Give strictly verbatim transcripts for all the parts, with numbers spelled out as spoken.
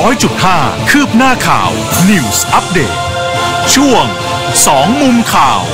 ร้อยจุดห้า คืบหน้าข่าว News Update ช่วงสองมุมข่าว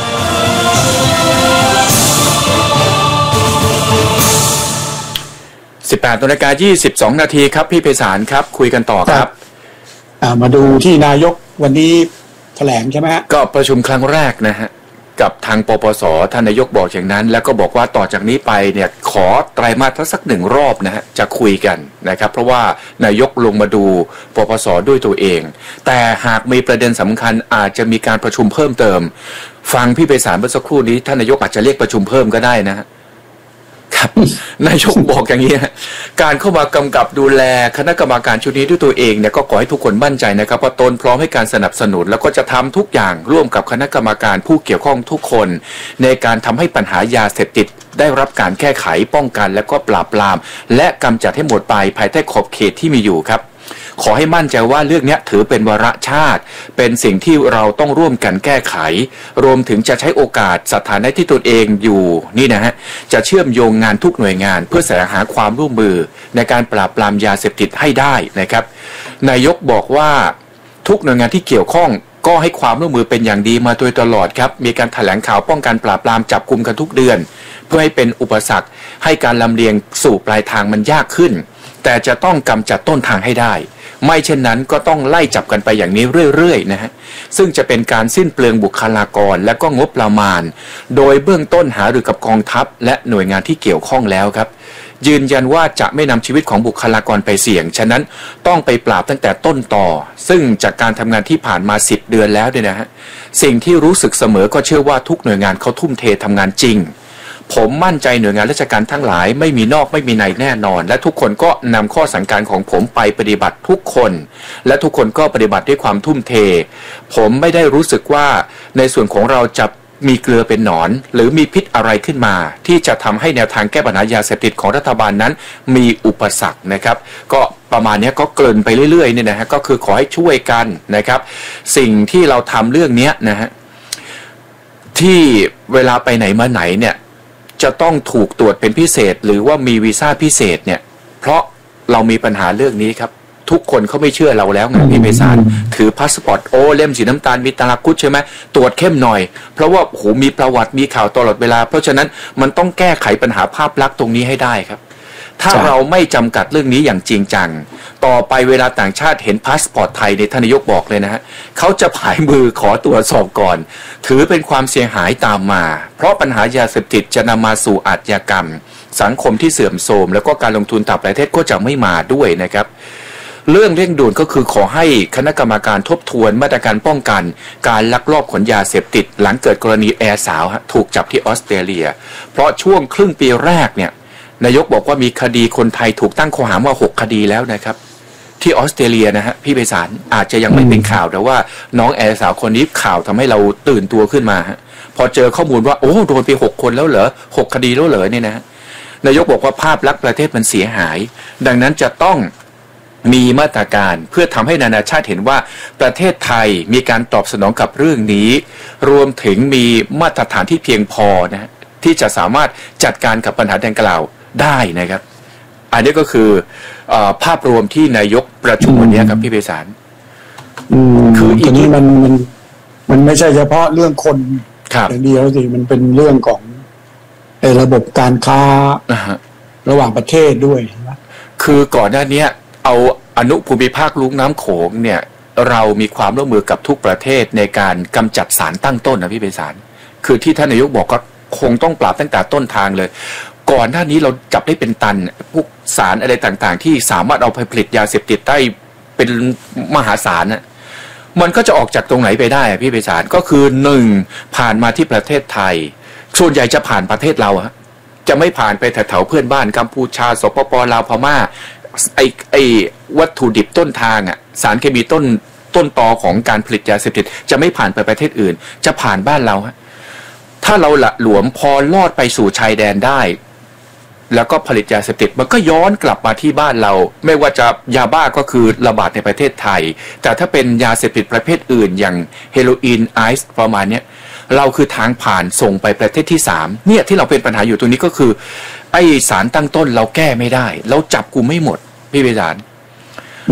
สิบแปดนาฬิกายี่สิบสองนาทีครับพี่ไพศาลครับคุยกันต่อครับมาดูที่นายกวันนี้แถลงใช่ไหมฮะก็ประชุมครั้งแรกนะฮะกับทางปปสท่านนายกบอกอย่างนั้นแล้วก็บอกว่าต่อจากนี้ไปเนี่ยขอไตรมาสสักหนึ่งรอบนะฮะจะคุยกันนะครับเพราะว่านายกลงมาดูปปสด้วยตัวเองแต่หากมีประเด็นสำคัญอาจจะมีการประชุมเพิ่มเติมฟังพี่ไพศาลเมื่อสักครู่นี้ท่านนายกอาจจะเรียกประชุมเพิ่มก็ได้นะฮะครับนายกบอกอย่างนี้การเข้ามากำกับดูแลคณะกรรมการชุดนี้ด้วยตัวเองเนี่ยก็ขอให้ทุกคนมั่นใจนะครับว่าตนพร้อมให้การสนับสนุนแล้วก็จะทำทุกอย่างร่วมกับคณะกรรมการผู้เกี่ยวข้องทุกคนในการทำให้ปัญหายาเสพติดได้รับการแก้ไขป้องกันและก็ปราบปรามและกำจัดให้หมดไปภายใต้ขอบเขตที่มีอยู่ครับขอให้มั่นใจว่าเรื่องนี้ถือเป็นวาระชาติเป็นสิ่งที่เราต้องร่วมกันแก้ไขรวมถึงจะใช้โอกาสสถานะที่ตนเองอยู่นี่นะฮะจะเชื่อมโยงงานทุกหน่วยงานเพื่อแสวงหาความร่วมมือในการปราบปรามยาเสพติดให้ได้นะครับนายกบอกว่าทุกหน่วยงานที่เกี่ยวข้องก็ให้ความร่วมมือเป็นอย่างดีมาโดยตลอดครับมีการแถลงข่าวป้องกันปราบปรามจับกุมกันทุกเดือนเพื่อให้เป็นอุปสรรคให้การลำเลียงสู่ปลายทางมันยากขึ้นแต่จะต้องกำจัดต้นทางให้ได้ไม่เช่นนั้นก็ต้องไล่จับกันไปอย่างนี้เรื่อยๆนะฮะซึ่งจะเป็นการสิ้นเปลืองบุคลากรและก็งบประมาณโดยเบื้องต้นหารือกับกองทัพและหน่วยงานที่เกี่ยวข้องแล้วครับยืนยันว่าจะไม่นำชีวิตของบุคลากรไปเสี่ยงฉะนั้นต้องไปปราบตั้งแต่ต้นต่อซึ่งจากการทำงานที่ผ่านมาสิบเดือนแล้วเนี่ยนะฮะสิ่งที่รู้สึกเสมอก็เชื่อว่าทุกหน่วยงานเขาทุ่มเททำงานจริงผมมั่นใจหน่วยงานราชการทั้งหลายไม่มีนอกไม่มีในแน่นอนและทุกคนก็นำข้อสั่งการของผมไปปฏิบัติทุกคนและทุกคนก็ปฏิบัติด้วยความทุ่มเทผมไม่ได้รู้สึกว่าในส่วนของเราจะมีเกลือเป็นหนอนหรือมีพิษอะไรขึ้นมาที่จะทำให้แนวทางแก้ปัญหายาเสพติดของรัฐบาลนั้นมีอุปสรรคนะครับก็ประมาณนี้ก็เกริ่นไปเรื่อยๆเนี่ยนะฮะก็คือขอให้ช่วยกันนะครับสิ่งที่เราทำเรื่องนี้นะฮะที่เวลาไปไหนมาไหนเนี่ยจะต้องถูกตรวจเป็นพิเศษหรือว่ามีวีซ่าพิเศษเนี่ยเพราะเรามีปัญหาเรื่องนี้ครับทุกคนเขาไม่เชื่อเราแล้วไงพี่ไพศาลถือพาสปอร์ตโอเล่มสีน้ำตาลมีตราคุดใช่ไหมตรวจเข้มหน่อยเพราะว่าโหมีประวัติมีข่าวตลอดเวลาเพราะฉะนั้นมันต้องแก้ไขปัญหาภาพลักษณ์ตรงนี้ให้ได้ครับถ้าเราไม่จำกัดเรื่องนี้อย่างจริงจังต่อไปเวลาต่างชาติเห็นพาสปอร์ตไทยในท่านนายกบอกเลยนะฮะเขาจะผายมือขอตรวจสอบก่อนถือเป็นความเสียหายตามมาเพราะปัญหายาเสพติดจะนำมาสู่อาชญากรรมสังคมที่เสื่อมโทรมแล้วก็การลงทุนต่างประเทศก็จะไม่มาด้วยนะครับเรื่องเร่งด่วนก็คือขอให้คณะกรรมการทบทวนมาตรการป้องกันการลักลอบขนยาเสพติดหลังเกิดกรณีแอร์สาวถูกจับที่ออสเตรเลียเพราะช่วงครึ่งปีแรกเนี่ยนายกบอกว่ามีคดีคนไทยถูกตั้งข้อหาว่าหกคดีแล้วนะครับที่ออสเตรเลียนะฮะพี่ไพศาลอาจจะยังไม่เป็นข่าวแต่ว่าน้องแอร์สาวคนนี้ข่าวทำให้เราตื่นตัวขึ้นมาฮะพอเจอข้อมูลว่าโอ้โดนไปหกคนแล้วเหรอหกคดีแล้วเหรอเนี่ยนะนายกบอกว่าภาพลักษณ์ประเทศมันเสียหายดังนั้นจะต้องมีมาตรการเพื่อทำให้นานาชาติเห็นว่าประเทศไทยมีการตอบสนองกับเรื่องนี้รวมถึงมีมาตรฐานที่เพียงพอนะที่จะสามารถจัดการกับปัญหาดังกล่าวได้นะครับอันนี้ก็คือภาพรวมที่นายกประชุมวันนี้ครับพี่ไพศาลคืออีกนี้มันมันมันไม่ใช่เฉพาะเรื่องคนอย่างเดียวสิมันเป็นเรื่องของระบบการค้าระหว่างประเทศด้วยนะคือก่อนหน้านี้เอาอนุภูมิภาคลุ่มน้ำโขงเนี่ยเรามีความร่วมมือกับทุกประเทศในการกำจัดสารตั้งต้นนะพี่ไพศาลคือที่ท่านนายกบอกก็คงต้องปราบตั้งแต่ต้นทางเลยก่อนหน้านี้เราจับได้เป็นตันพวกสารอะไรต่างๆที่สามารถเอาไปผลิตยาเสพติดได้เป็นมหาศาลน่ะมันก็จะออกจากตรงไหนไปได้พี่ไพศาลก็คือหนึ่งผ่านมาที่ประเทศไทยส่วนใหญ่จะผ่านประเทศเราฮะจะไม่ผ่านไปแถวๆเพื่อนบ้านกัมพูชาสปปลาวพม่าไอไอวัตถุดิบต้นทางอ่ะสารเคมีต้นต้นตอของการผลิตยาเสพติดจะไม่ผ่านไปประเทศอื่นจะผ่านบ้านเราฮะถ้าเราละหลวมพอลอดไปสู่ชายแดนได้แล้วก็ผลิตยาเสพติดมันก็ย้อนกลับมาที่บ้านเราไม่ว่าจะยาบ้าก็คือระบาดในประเทศไทยแต่ถ้าเป็นยาเสพติดประเภทอื่นอย่างเฮโรอีนไอซ์ประมาณนี้เราคือทางผ่านส่งไปประเทศที่สามเนี่ยที่เราเป็นปัญหาอยู่ตรงนี้ก็คือไอสารตั้งต้นเราแก้ไม่ได้เราจับกุมไม่หมดพี่ไพศาล